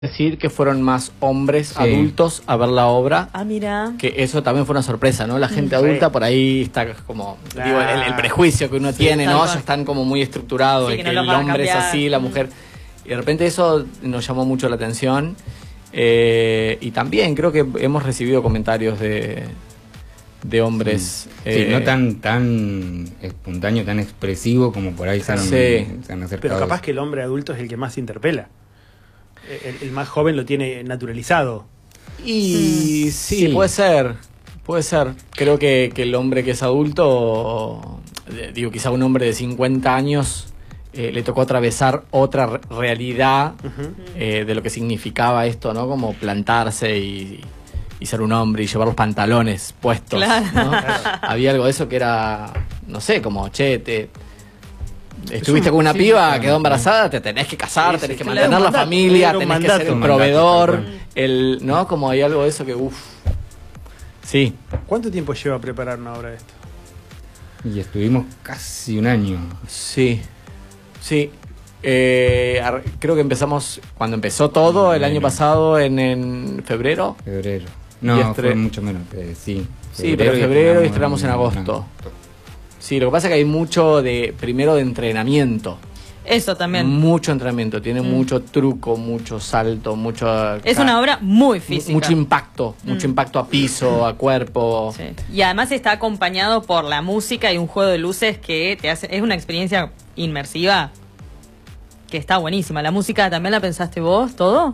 decir que fueron más hombres adultos a ver la obra. Ah, mira. Que eso también fue una sorpresa, ¿no? La gente adulta por ahí está como, digo, el prejuicio que uno tiene, ¿no? Ya están como muy estructurados, de que el hombre es así, la mujer. Y de repente eso nos llamó mucho la atención. Y también creo que hemos recibido comentarios de hombres. Sí, no tan espontáneo, tan expresivo como por ahí se han acercado. Pero capaz que el hombre adulto es el que más interpela. El más joven lo tiene naturalizado. Y sí, puede ser. Puede ser. Creo que el hombre que es adulto, digo, quizá un hombre de 50 años le tocó atravesar otra realidad de lo que significaba esto, ¿no? Como plantarse y ser un hombre y llevar los pantalones puestos, claro, ¿no? Había algo de eso que era, no sé, como, che, estuviste con una piba, quedó embarazada, te tenés que casar, tenés que mantener la familia, tenés que ser el proveedor, ¿no? Como hay algo de eso que, sí. ¿Cuánto tiempo lleva a preparar una obra de esto? Y estuvimos casi un año. Sí. Creo que empezamos, cuando empezó todo, el año pasado, en febrero. No, fue mucho menos, sí. Sí, pero en febrero y estrenamos en agosto. Sí, lo que pasa es que hay mucho primero de entrenamiento. Eso también. Mucho entrenamiento, tiene mucho truco, mucho salto, mucho... Es una obra muy física. Mucho impacto a piso, a cuerpo. Sí. Y además está acompañado por la música y un juego de luces que te hace... Es una experiencia inmersiva que está buenísima. ¿La música también la pensaste vos, todo?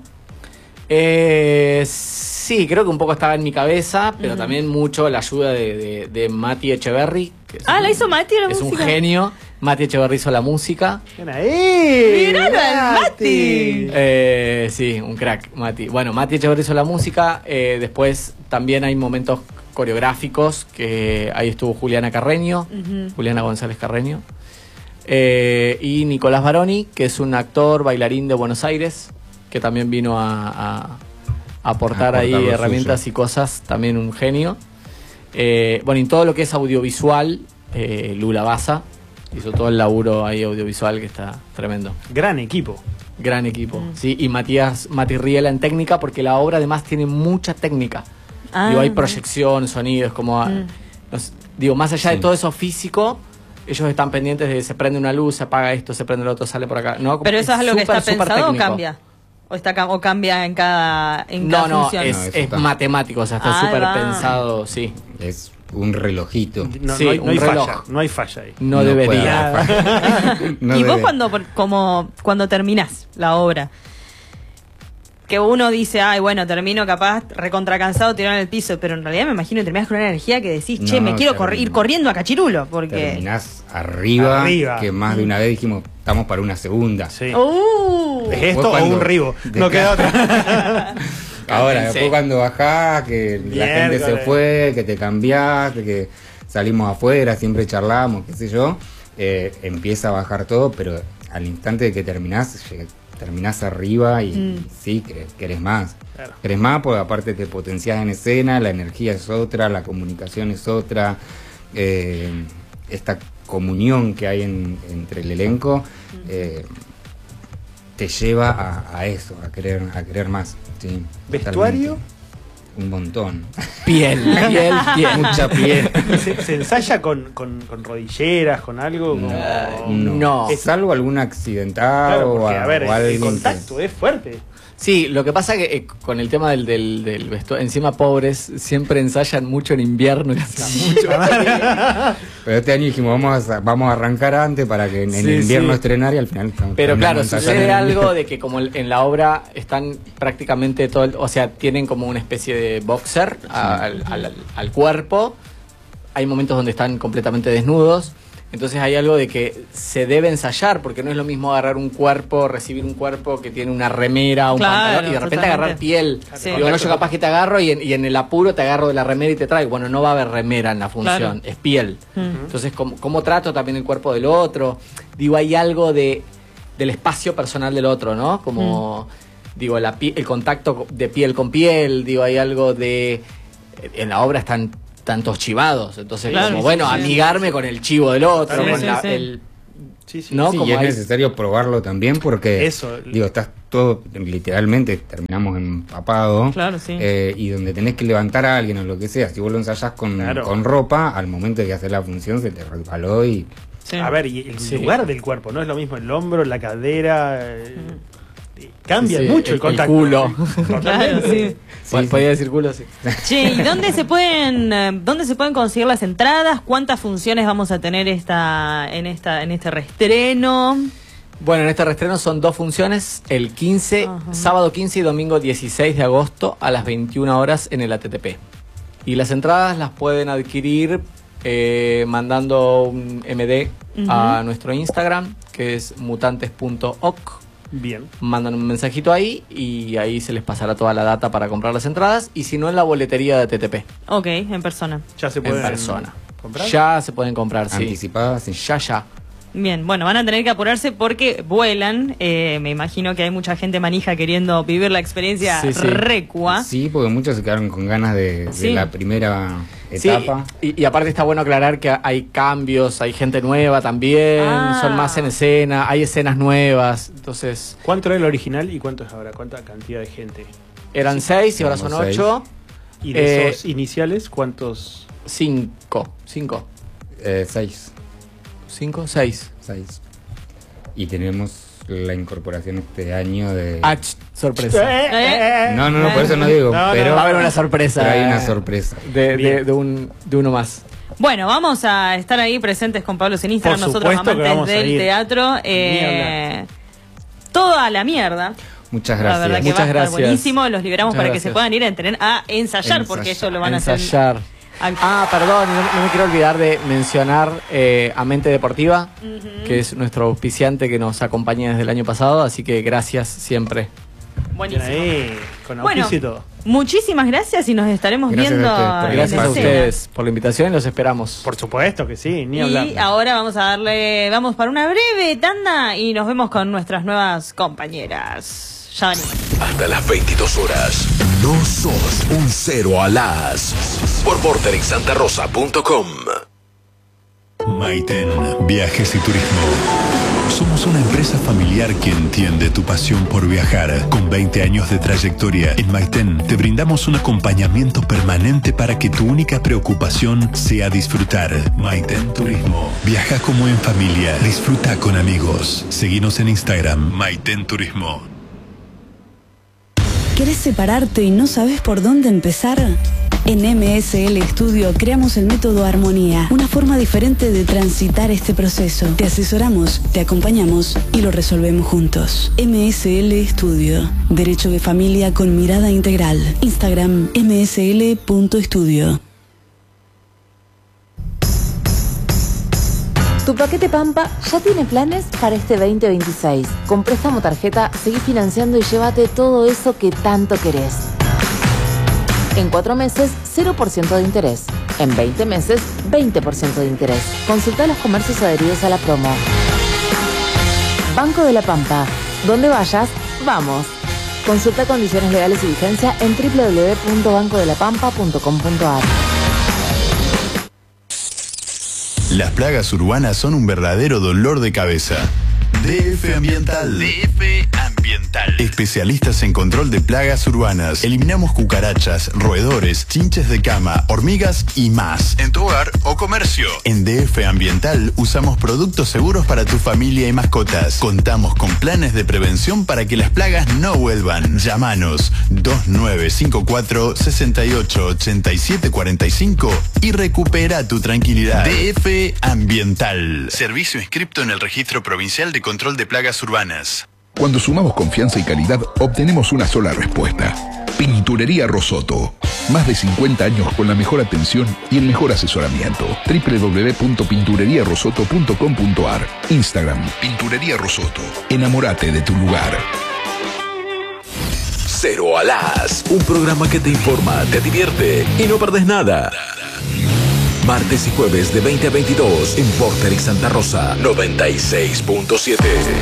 Sí, creo que un poco estaba en mi cabeza, pero también mucho la ayuda de Mati Echeverry. ¿La hizo Mati la música? Es un genio. Mati Echeverry hizo la música. ¡Míralo al Mati! Sí, un crack, Mati. Bueno, Mati Echeverry hizo la música. Después también hay momentos coreográficos, que ahí estuvo Juliana Carreño, Juliana González Carreño. Y Nicolás Baroni, que es un actor, bailarín de Buenos Aires, que también vino a aportar ahí herramientas suyo y cosas, también un genio. Bueno, y todo lo que es audiovisual, Lula Baza hizo todo el laburo ahí audiovisual, que está tremendo. Gran equipo. Sí, y Mati Riela en técnica, porque la obra además tiene mucha técnica. Digo, hay proyección, sonidos, como... digo, más allá de todo eso físico, ellos están pendientes de se prende una luz, se apaga esto, se prende el otro, sale por acá. No, pero eso es algo que está pensado, ¿o cambia? ¿O cambia en cada función? Es matemático, o sea, está súper pensado, sí. Es un relojito. No hay falla ahí. No debería. Y vos cuando terminás la obra, que uno dice, ay, bueno, termino capaz recontracansado, tirado en el piso, pero en realidad me imagino que terminás con una energía que decís, me quiero ir corriendo a Cachirulo, porque... Terminás arriba, que más de una vez dijimos, estamos para una segunda. Sí. ¿Es esto o un ribo? No queda otra. Ahora, después cuando bajás, que la gente se fue, que te cambiaste, que salimos afuera, siempre charlamos, qué sé yo, empieza a bajar todo, pero al instante de que terminás arriba y sí, querés más. Claro. Querés más porque aparte te potenciás en escena, la energía es otra, la comunicación es otra, esta comunión que hay entre el elenco te lleva a eso, a querer más. Sí, ¿vestuario? Totalmente. Un montón. Piel. Mucha piel. ¿Se ensaya con rodilleras, con algo? No. ¿Es algo algún accidentado? Claro, porque, o el contacto es fuerte. Sí, lo que pasa es que con el tema del vestuario, encima pobres, siempre ensayan mucho en invierno y hacen mucho. Pero este año dijimos, vamos a arrancar antes para que en el invierno estrenar y al final... Pero claro, sucede algo de que como en la obra están prácticamente o sea, tienen como una especie de boxer al cuerpo, hay momentos donde están completamente desnudos. Entonces hay algo de que se debe ensayar, porque no es lo mismo agarrar un cuerpo, recibir un cuerpo que tiene una remera, un pantalón, y de repente agarrar piel. Sí. Digo, no, yo capaz que te agarro y en el apuro te agarro de la remera y te traigo. Bueno, no va a haber remera en la función, es piel. Entonces, ¿cómo trato también el cuerpo del otro? Digo, hay algo del espacio personal del otro, ¿no? Como, digo, el contacto de piel con piel, digo, hay algo de... En la obra están tantos chivados, entonces como amigarme con el chivo del otro, con Sí, ¿no? Sí, y es necesario probarlo también porque, estás todo, literalmente, terminamos empapado. Claro, sí. Y donde tenés que levantar a alguien o lo que sea, si vos lo ensayás con ropa, al momento de hacer la función se te resbaló y... Sí. A ver, y el lugar del cuerpo, ¿no? Es lo mismo el hombro, la cadera... Cambia mucho el contacto. El culo. Claro, sí. Podría decir culo, sí. Che, ¿y dónde se pueden conseguir las entradas? ¿Cuántas funciones vamos a tener en este reestreno? Bueno, en este reestreno son 2 funciones, el 15, sábado 15 y domingo 16 de agosto a las 21 horas en el ATTP. Y las entradas las pueden adquirir mandando un MD a nuestro Instagram, que es mutantes.oc. Bien. Mandan un mensajito ahí y ahí se les pasará toda la data para comprar las entradas. Y si no, en la boletería de ATTP. Ok, en persona. Ya se pueden comprar. Ya se pueden comprar, sí. Anticipadas, sí. Ya. Bien, bueno, van a tener que apurarse porque vuelan. Me imagino que hay mucha gente manija queriendo vivir la experiencia recua. Sí, porque muchos se quedaron con ganas de la primera etapa. Sí, y aparte está bueno aclarar que hay cambios, hay gente nueva también, son más en escena, hay escenas nuevas, entonces... ¿Cuánto era el original y cuánto es ahora? ¿Cuánta cantidad de gente? Eran 6 y ahora son 8. ¿Y de esos iniciales cuántos? 5. 6. 5, 6. Y tenemos la incorporación este año de... sorpresa. No, por eso no digo. Pero va a haber una sorpresa. Pero hay una sorpresa. De uno más. Bueno, vamos a estar ahí presentes con Pablo en Instagram, nosotros amantes del teatro. Todo a la mierda. Muchas gracias. La verdad que Muchas gracias. Buenísimo, los liberamos para que se puedan ir a ensayar, porque eso lo van a hacer. Perdón, no me quiero olvidar de mencionar a Mente Deportiva, que es nuestro auspiciante que nos acompaña desde el año pasado, así que gracias siempre. Buenísimo. Con auspicio y todo. Muchísimas gracias y nos estaremos viendo. Gracias a ustedes por la invitación y los esperamos. Por supuesto que sí, ni hablar. Y ahora vamos para una breve tanda y nos vemos con nuestras nuevas compañeras. Ya venimos. Hasta las 22 horas. No sos un 0 a las. Por porterexsantarosa.com. Maiten, viajes y turismo. Somos una empresa familiar que entiende tu pasión por viajar. Con 20 años de trayectoria, en Maiten te brindamos un acompañamiento permanente para que tu única preocupación sea disfrutar. Maiten Turismo. Viaja como en familia, disfruta con amigos. Seguinos en Instagram, Maiten Turismo. ¿Querés separarte y no sabes por dónde empezar? En MSL Studio creamos el método Armonía, una forma diferente de transitar este proceso. Te asesoramos, te acompañamos y lo resolvemos juntos. MSL Studio, Derecho de Familia con mirada integral. Instagram msl.studio. Tu paquete Pampa ya tiene planes para este 2026. Con préstamo tarjeta, seguí financiando y llévate todo eso que tanto querés. En 4 meses, 0% de interés. En 20 meses, 20% de interés. Consulta los comercios adheridos a la promo. Banco de la Pampa. Donde vayas, vamos. Consulta condiciones legales y vigencia en www.bancodelapampa.com.ar. Las plagas urbanas son un verdadero dolor de cabeza. DF Ambiental. Especialistas en control de plagas urbanas. Eliminamos cucarachas, roedores, chinches de cama, hormigas y más. En tu hogar o comercio. En DF Ambiental usamos productos seguros para tu familia y mascotas. Contamos con planes de prevención para que las plagas no vuelvan. Llámanos 2954 688745 y recupera tu tranquilidad. DF Ambiental. Servicio inscripto en el Registro Provincial de Control de Plagas Urbanas. Cuando sumamos confianza y calidad, obtenemos una sola respuesta. Pinturería Rosoto. Más de 50 años con la mejor atención y el mejor asesoramiento. www.pintureriarosoto.com.ar. Instagram, Pinturería Rosoto. Enamórate de tu lugar. 0 a las. Un programa que te informa, te divierte y no perdés nada. Martes y jueves de 20 a 22 en Porter y Santa Rosa 96.7.